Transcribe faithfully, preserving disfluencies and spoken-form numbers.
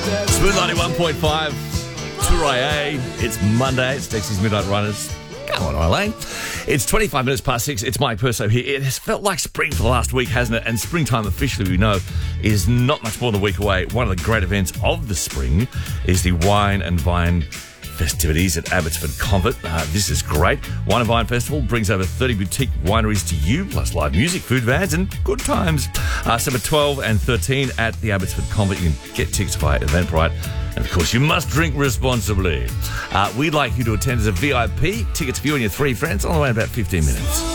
Smooth ninety-one point five, Touré. It's Monday. It's Dexy's Midnight Runners. Come on, Eileen. It's twenty-five minutes past six. It's Mike Perso here. It has felt like spring for the last week, hasn't it? And springtime, officially, we know, is not much more than a week away. One of the great events of the spring is the Wine and Vine festivities at Abbotsford Convent. Uh, this is great. Wine and Vine Festival brings over thirty boutique wineries to you, plus live music, food vans, and good times. Uh, September twelve and thirteen at the Abbotsford Convent. You can get tickets via Eventbrite. And, of course, you must drink responsibly. Uh, we'd like you to attend as a V I P. Tickets for you and your three friends on the way in about fifteen minutes.